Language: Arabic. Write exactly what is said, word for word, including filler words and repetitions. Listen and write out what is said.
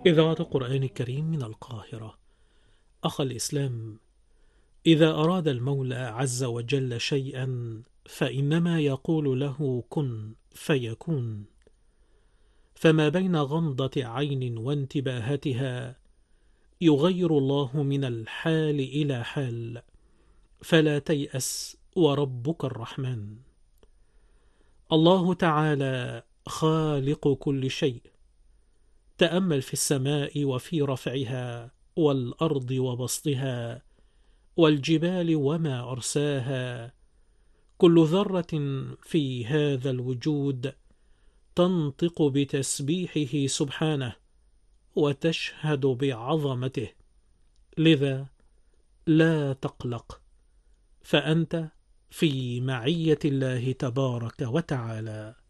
إذاعة القرآن الكريم من القاهرة. أخ الإسلام، إذا أراد المولى عز وجل شيئا فإنما يقول له كن فيكون، فما بين غمضة عين وانتباهتها يغير الله من الحال إلى حال، فلا تيأس وربك الرحمن. الله تعالى خالق كل شيء، تأمل في السماء وفي رفعها، والأرض وبسطها، والجبال وما أرساها. كل ذرة في هذا الوجود تنطق بتسبيحه سبحانه وتشهد بعظمته، لذا لا تقلق، فأنت في معية الله تبارك وتعالى.